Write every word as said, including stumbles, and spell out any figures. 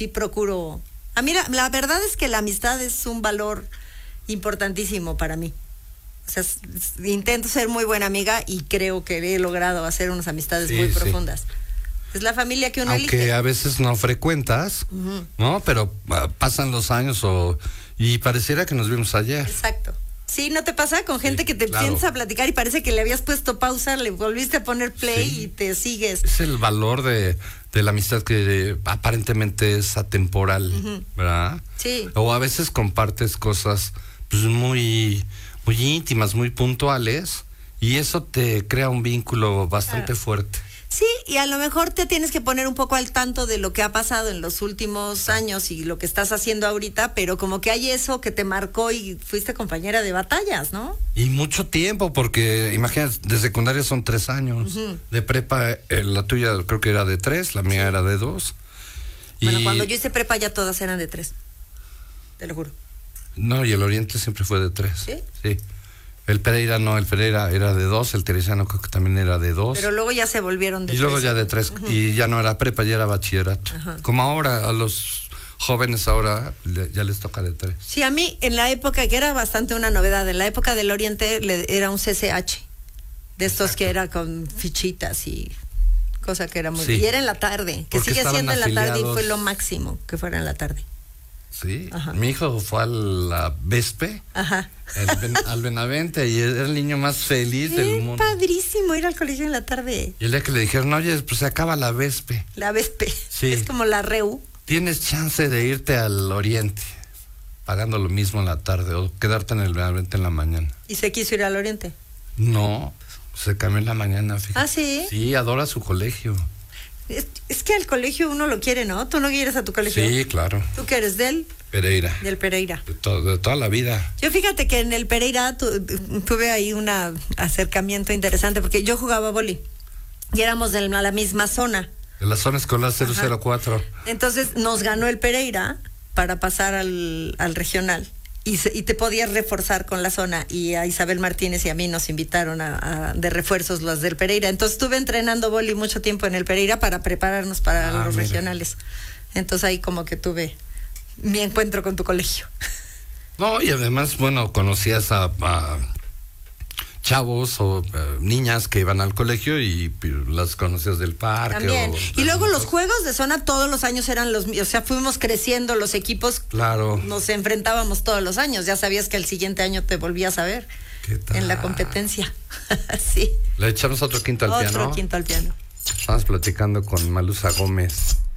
sí procuro. A mí la, la verdad es que la amistad es un valor importantísimo para mí. O sea, s- s- intento ser muy buena amiga y creo que he logrado hacer unas amistades Sí, muy sí. profundas. Es la familia que uno Aunque elige. a veces no frecuentas, Ujú. ¿no? Pero ah, pasan los años o y pareciera que nos vimos ayer. Exacto. Sí, ¿no te pasa con gente Sí, que te claro. sientas a platicar y parece que le habías puesto pausa, le volviste a poner play Sí. y te sigues? Es el valor de, de la amistad que eh, aparentemente es atemporal, Ujú. ¿verdad? Sí. O a veces compartes cosas pues muy, muy íntimas, muy puntuales, y eso te crea un vínculo bastante Claro. fuerte. Sí, y a lo mejor te tienes que poner un poco al tanto de lo que ha pasado en los últimos años y lo que estás haciendo ahorita, pero como que hay eso que te marcó y fuiste compañera de batallas, ¿no? Y mucho tiempo, porque imagínate, de secundaria son tres años, Ujú. de prepa eh, la tuya creo que era de tres, la mía era de dos. Bueno, Y- cuando yo hice prepa ya todas eran de tres, te lo juro. No, y el Oriente siempre fue de tres. ¿Sí? Sí. El Pereira no, el Pereira era de dos, el Teresiano creo que también era de dos. Pero luego ya se volvieron de Y luego tres. ya de tres, y ya no era prepa, ya era bachillerato. Ajá. Como ahora, a los jóvenes ahora le- ya les toca de tres. Sí, a mí en la época, que era bastante una novedad, en la época del Oriente le- era un C C H, de estos que era con fichitas y cosa que era muy... Sí. Y era en la tarde, que Porque sigue estaban siendo en la tarde y afiliados. fue lo máximo que fuera en la tarde. Sí. Ajá. Mi hijo fue a la Vespe, Ajá. al, Ben- al Benavente, y era el niño más feliz del Qué mundo. padrísimo ir al colegio en la tarde. Y el día que le dijeron, oye, pues se acaba la Vespe, La Vespe. Sí. Es como la Reu. tienes chance de irte al Oriente, pagando lo mismo en la tarde, o quedarte en el Benavente en la mañana. Y se quiso ir al Oriente. No, se cambió en la mañana, fíjate. ¿Ah, sí? Sí, adora su colegio. Es, es que al colegio uno lo quiere, ¿no? ¿Tú no quieres a tu colegio? Sí, claro. ¿Tú qué eres? ¿Del? Pereira. Del Pereira. De, to- de toda la vida. Yo fíjate que en el Pereira tu- tuve ahí un acercamiento interesante porque yo jugaba boli y éramos de la misma zona. De la zona escolar cero cero cuatro. Entonces nos ganó el Pereira para pasar al, al regional y, se- y te podías reforzar con la zona, y a Isabel Martínez y a mí nos invitaron a, a- de refuerzos los del Pereira. Entonces estuve entrenando boli mucho tiempo en el Pereira para prepararnos para Ah, los mira. regionales. Entonces ahí como que tuve mi encuentro con tu colegio. No, y además, bueno, conocías a, a chavos o eh, niñas que iban al colegio y pi- las conocías del parque. También. o Y de luego los cosas. juegos de zona todos los años eran los míos. O sea, fuimos creciendo los equipos. Claro. Nos enfrentábamos todos los años. Ya sabías que el siguiente año te volvías a ver ¿Qué tal? en la competencia. Sí. Le echamos otro quinto al Otro piano. quinto al piano. Estamos platicando con Malusa Gómez.